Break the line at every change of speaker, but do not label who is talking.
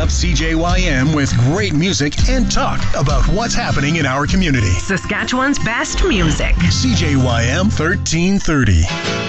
up CJYM with great music and talk about what's happening in our community.
Saskatchewan's best music.
CJYM 1330.